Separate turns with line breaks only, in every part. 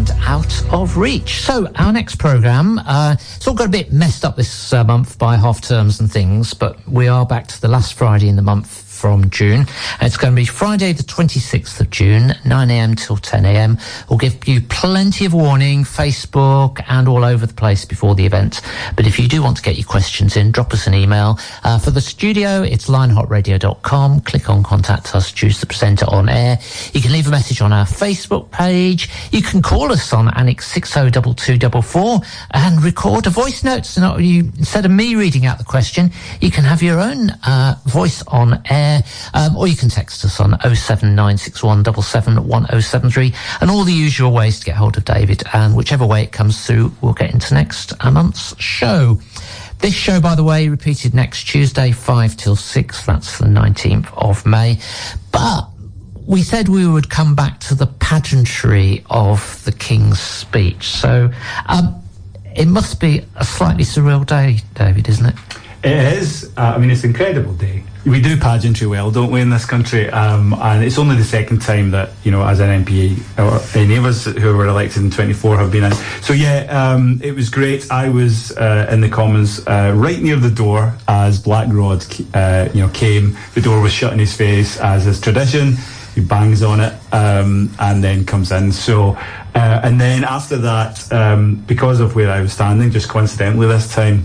and out of reach. So our next programme, it's all got a bit messed up this month by half terms and things, but we are back to the last Friday in the month from June. It's going to be Friday the 26th of June, 9am till 10am. We'll give you plenty of warning, Facebook and all over the place before the event. But if you do want to get your questions in, drop us an email. For the studio, it's linehotradio.com. Click on Contact Us, choose the presenter on air. You can leave a message on our Facebook page. You can call us on Annex 602244 and record a voice note. So instead of me reading out the question, you can have your own voice on air. Or you can text us on 07961 771073 and all the usual ways to get hold of David, and whichever way it comes through we'll get into next month's show. This show, by the way, repeated next Tuesday 5 till 6, that's the 19th of May. But we said we would come back to the pageantry of the King's speech, so it must be a slightly surreal day, David, isn't it?
It is. I mean, it's an incredible day. We do pageantry well, don't we, in this country? And it's only the second time that, you know, as an MP, or any of us who were elected in 24 have been in. So, it was great. I was in the Commons right near the door as Black Rod, came. The door was shut in his face, as is tradition. He bangs on it and then comes in. So, and then after that, because of where I was standing, just coincidentally this time,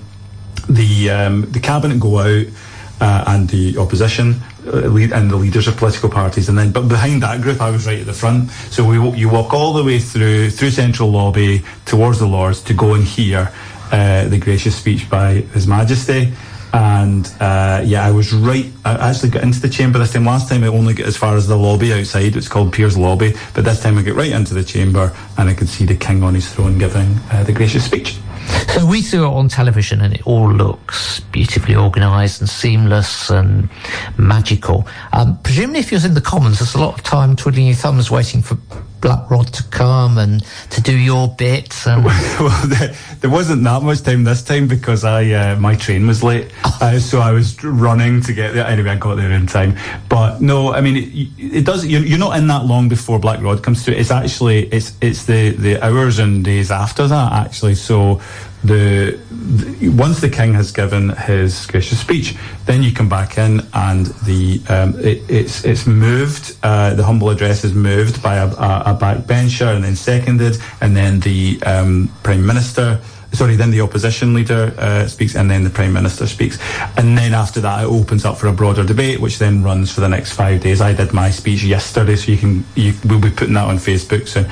the cabinet go out and the opposition and the leaders of political parties, and then but behind that group I was right at the front. So you walk all the way through Central Lobby towards the Lords to go and hear the gracious speech by His Majesty. And I was right. I actually got into the chamber this time. Last time I only got as far as the lobby outside. It's called Peers Lobby, but this time I got right into the chamber and I could see the King on his throne giving the gracious speech.
So we saw it on television and it all looks beautifully organised and seamless and magical. Presumably if you're in the Commons, there's a lot of time twiddling your thumbs waiting for Black Rod to come and to do your bit. And
well, there wasn't that much time this time because my train was late, so I was running to get there. Anyway, I got there in time. But no, I mean, it does. You're not in that long before Black Rod comes through. It's actually it's the hours and days after that actually. So once the King has given his gracious speech, then you come back in and it's moved. The humble address is moved by a backbencher and then seconded, and then the then the opposition leader speaks, and then the Prime Minister speaks, and then after that it opens up for a broader debate, which then runs for the next 5 days. I did my speech yesterday, so we'll be putting that on Facebook soon.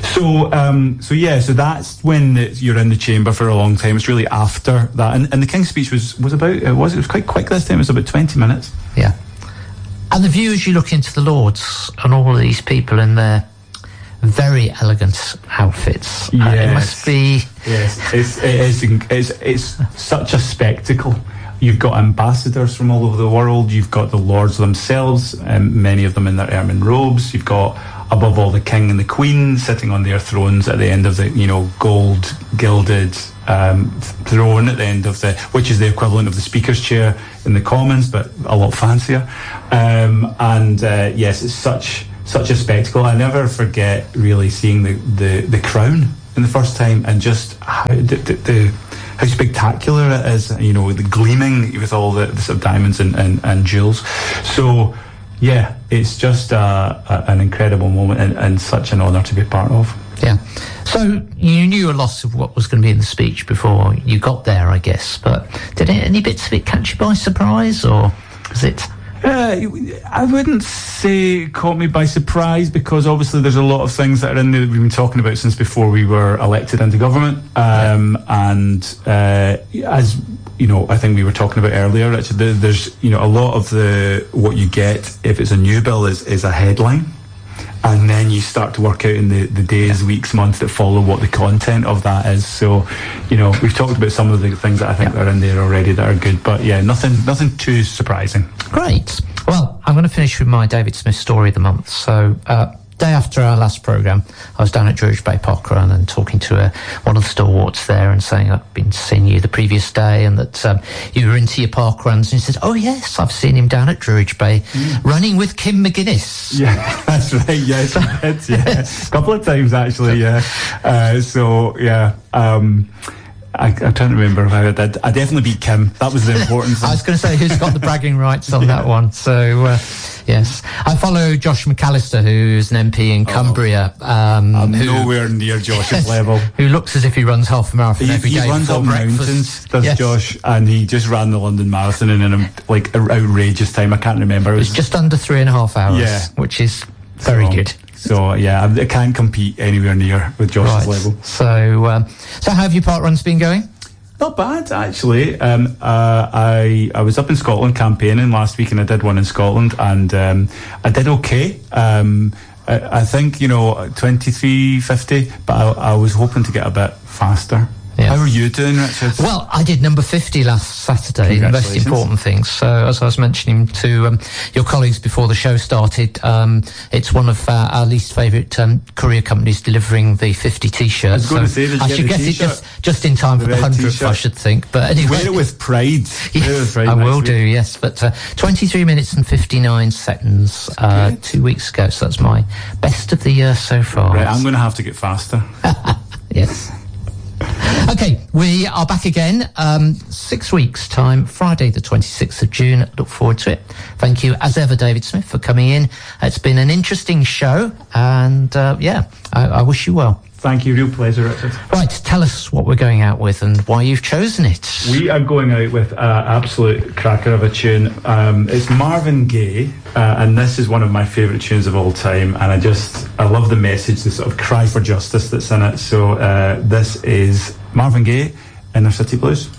So that's when you're in the chamber for a long time. It's really after that, and the King's speech was quite quick this time. It was about 20 minutes.
Yeah, and the view as you look into the Lords and all of these people in their very elegant outfits.
Yes.
It must be.
Yes, it's such a spectacle. You've got ambassadors from all over the world. You've got the Lords themselves, many of them in their ermine robes. You've got, above all, the King and the Queen sitting on their thrones at the end of the, gold gilded throne at the end of which is the equivalent of the Speaker's chair in the Commons, but a lot fancier. Yes, it's such a spectacle. I never forget really seeing the crown in the first time, and just how spectacular it is, the gleaming with all the sort of diamonds and jewels. So yeah, it's just an incredible moment and such an honour to be part of.
Yeah. So you knew a lot of what was going to be in the speech before you got there, I guess, but did any bits of it catch you by surprise, or was it?
I wouldn't say it caught me by surprise, because obviously there's a lot of things that are in there that we've been talking about since before we were elected into government. As I think we were talking about earlier, Richard, there's a lot of what you get if it's a new bill is a headline. And then you start to work out in the days, weeks, months that follow what the content of that is. So, we've talked about some of the things that I think are in there already that are good. But yeah, nothing too surprising.
Great. Well, I'm going to finish with my David Smith story of the month. So, day after after our last programme, I was down at Druridge Bay Park Run and talking to one of the stalwarts there and saying I'd been seeing you the previous day and that you were into your park runs. And he said, oh yes, I've seen him down at Druridge Bay running with Kim McGuinness.
Yeah, that's right. Yes, I did, yeah. A couple of times actually, yeah. I'm trying to remember how I did. I definitely beat Kim. That was the important thing.
I was going to say, who's got the bragging rights on that one? So, yes. I follow Josh McAllister, who's an MP in Cumbria.
I'm nowhere near Josh's level.
Who looks as if he runs half a marathon every day.
He runs up mountains, does Josh, and he just ran the London Marathon in an outrageous time. I can't remember.
It was just under 3.5 hours, which is very good.
So yeah, I can't compete anywhere near with Josh's level.
So how have your park runs been going?
Not bad, actually. I was up in Scotland campaigning last week, and I did one in Scotland, and I did okay. I think 23:50, but I was hoping to get a bit faster. Yes. How are you doing, Richard?
Well, I did number 50 last Saturday, the most important thing. So, as I was mentioning to your colleagues before the show started, it's one of our least favourite courier companies delivering the 50 T-shirts.
I was going to say,
I should get it just in time for the 100th, I should think. But anyway,
wear it with pride.
Yes, I will do, yes. But 23 minutes and 59 seconds 2 weeks ago. So that's my best of the year so far.
Right, I'm going to have to get faster.
Yes. Okay, we are back again 6 weeks' time, Friday the 26th of June. Look forward to it. Thank you, as ever, David Smith, for coming in. It's been an interesting show, and I wish you well.
Thank you, real pleasure, Richard.
Right, tell us what we're going out with and why you've chosen it.
We are going out with an absolute cracker of a tune. It's Marvin Gaye, and this is one of my favourite tunes of all time, and I love the message, the sort of cry for justice that's in it. So this is Marvin Gaye, Inner City Blues.